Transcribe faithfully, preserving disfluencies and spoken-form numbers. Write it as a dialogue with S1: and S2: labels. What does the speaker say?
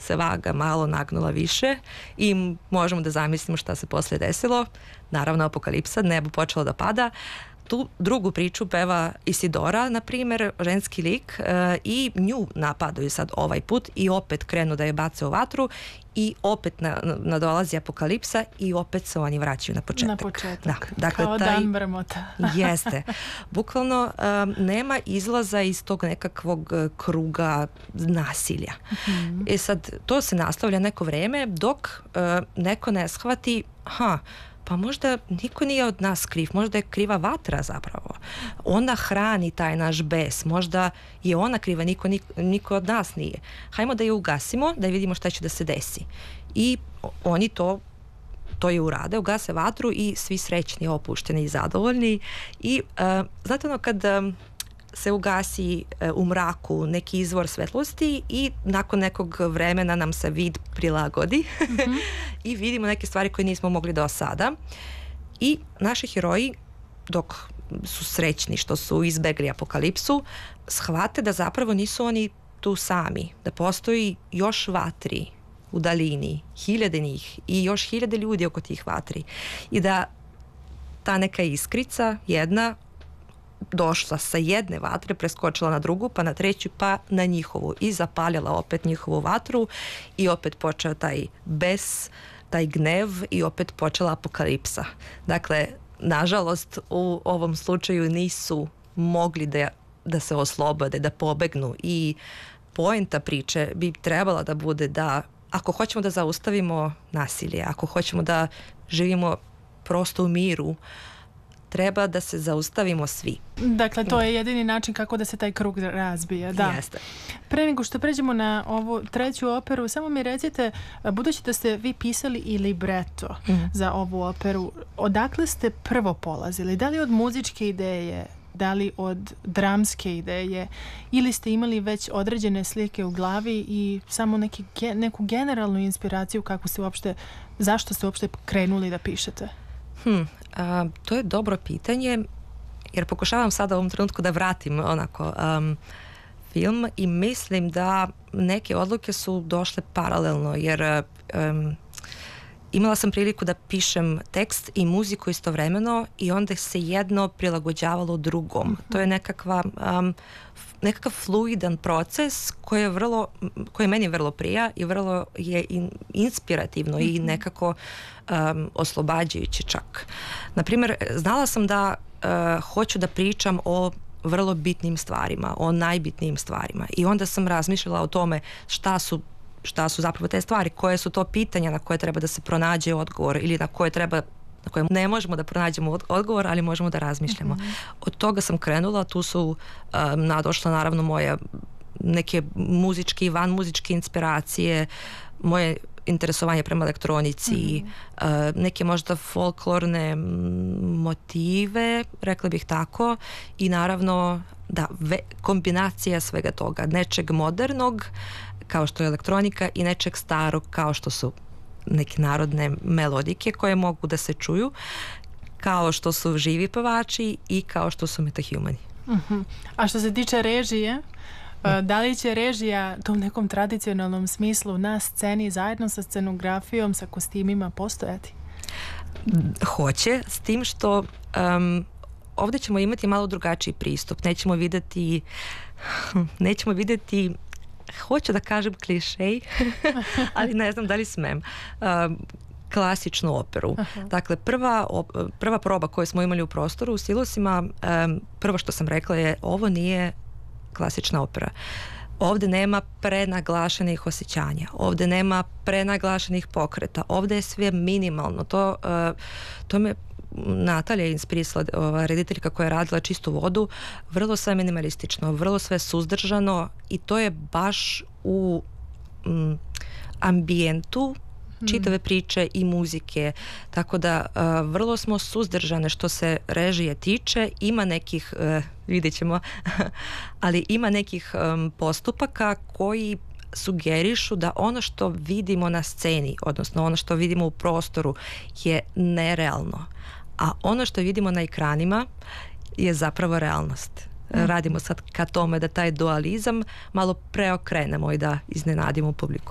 S1: se vaga malo nagnula više i možemo da zamislimo šta se poslije desilo. Naravno, apokalipsa, nebo počelo da pada. Tu drugu priču peva Isidora, na primjer, ženski lik, e, i nju napadaju sad ovaj put i opet krenu da je bace u vatru i opet na, nadolazi apokalipsa i opet se oni vraćaju na početak.
S2: Na početak.
S1: Da, dakle,
S2: kao
S1: taj,
S2: dan mrmota.
S1: Jeste. Bukvalno um, nema izlaza iz tog nekakvog kruga nasilja. Mm-hmm. I sad to se nastavlja neko vreme dok uh, neko ne shvati, ha, pa možda niko nije od nas kriv, možda je kriva vatra zapravo. Ona hrani taj naš bes, možda je ona kriva, niko, niko, niko od nas nije. Hajmo da je ugasimo, da vidimo šta će da se desi. I oni to to je urade, ugase vatru i svi srećni, opušteni i zadovoljni. I uh, znate ono kad um, se ugasi uh, u mraku neki izvor svetlosti i nakon nekog vremena nam se vid prilagodi mm-hmm. i vidimo neke stvari koje nismo mogli do sada. I naši heroji, dok su srećni što su izbegli apokalipsu, shvate da zapravo nisu oni tu sami, da postoji još vatri u daljini, hiljade njih i još hiljade ljudi oko tih vatri i da ta neka iskrica jedna došla sa jedne vatre, preskočila na drugu, pa na treću, pa na njihovu i zapalila opet njihovu vatru i opet počeo taj bes, taj gnev i opet počela apokalipsa. Dakle, nažalost u ovom slučaju nisu mogli da, da se oslobode, da pobegnu i poenta priče bi trebala da bude da ako hoćemo da zaustavimo nasilje, ako hoćemo da živimo prosto u miru, treba da se zaustavimo svi.
S2: Dakle, to je jedini način kako da se taj krug razbije. Da.
S1: Jeste.
S2: Pre nego što pređemo na ovu treću operu, samo mi recite, budući da ste vi pisali i libreto mm. za ovu operu, odakle ste prvo polazili? Da li od muzičke ideje, da li od dramske ideje ili ste imali već određene slike u glavi i samo neki, neku generalnu inspiraciju kako ste uopšte, zašto ste uopšte krenuli da pišete?
S1: Hmm, a, to je dobro pitanje jer pokušavam sada u ovom trenutku da vratim onako um, film i mislim da neke odluke su došle paralelno jer um, imala sam priliku da pišem tekst i muziku istovremeno i onda se jedno prilagođavalo drugom. Mm-hmm. To je nekakva, um, nekakav fluidan proces koji je vrlo, koji je meni vrlo prija i vrlo je in, inspirativno mm-hmm. i nekako um, oslobađajuće čak. Naprimjer, znala sam da uh, hoću da pričam o vrlo bitnim stvarima, o najbitnijim stvarima i onda sam razmišljala o tome šta su šta su zapravo te stvari, koje su to pitanja na koje treba da se pronađe odgovor ili na koje treba, na koje ne možemo da pronađemo odgovor, ali možemo da razmišljamo. Mm-hmm. Od toga sam krenula, tu su um, nadošla naravno moje neke muzičke i van muzičke inspiracije, moje interesovanje prema elektronici, mm-hmm. uh, neke možda folklorne motive, rekla bih tako, i naravno da, ve, kombinacija svega toga, nečeg modernog kao što je elektronika i nečeg starog kao što su neke narodne melodike koje mogu da se čuju, kao što su živi pevači i kao što su metahumani.
S2: Uh-huh. A što se tiče režije, mm. da li će režija tom nekom tradicionalnom smislu na sceni zajedno sa scenografijom, sa kostimima postojati?
S1: Hoće, s tim što um, ovdje ćemo imati malo drugačiji pristup. Nećemo vidjeti nećemo vidjeti hoću da kažem klišej, ali ne znam da li smem. Um, klasičnu operu. Aha. Dakle, prva, prva proba koju smo imali u prostoru u Silosima, um, prvo što sam rekla je ovo nije klasična opera. Ovdje nema prenaglašenih osjećanja, ovdje nema prenaglašenih pokreta, ovdje je sve minimalno. To, uh, to me Natalija inspirisala, ova rediteljka koja je radila Čistu vodu, vrlo sve minimalistično, vrlo sve suzdržano i to je baš u mm, ambijentu čitave priče i muzike, tako da uh, vrlo smo suzdržane što se režije tiče, ima nekih, uh, vidjet ćemo, ali ima nekih um, postupaka koji sugerišu da ono što vidimo na sceni, odnosno ono što vidimo u prostoru je nerealno, a ono što vidimo na ekranima je zapravo realnost. Mm. Radimo sad ka tome da taj dualizam malo preokrenemo i da iznenadimo publiku.